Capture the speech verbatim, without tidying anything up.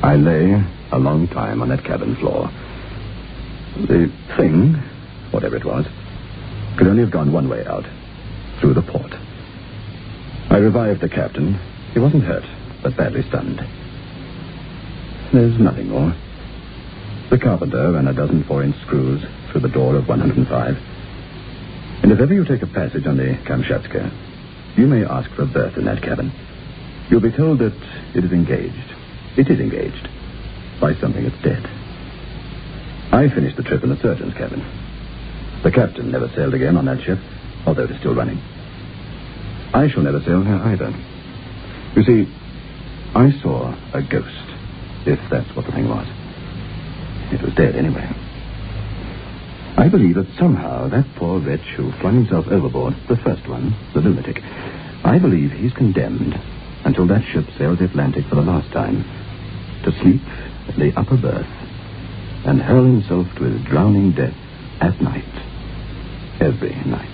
I lay a long time on that cabin floor. The thing, whatever it was, could only have gone one way out, through the port. I revived the captain. He wasn't hurt, but badly stunned. There's nothing more. The carpenter ran a dozen four-inch screws through the door of one hundred five. And if ever you take a passage on the Kamchatka, you may ask for a berth in that cabin. You'll be told that it is engaged. It is engaged by something that's dead. I finished the trip in the surgeon's cabin. The captain never sailed again on that ship, although it is still running. I shall never sail there either. You see, I saw a ghost, if that's what the thing was. It was dead anyway. I believe that somehow that poor wretch who flung himself overboard, the first one, the lunatic, I believe he's condemned until that ship sails the Atlantic for the last time to sleep in the upper berth and hurl himself to his drowning death at night, every night.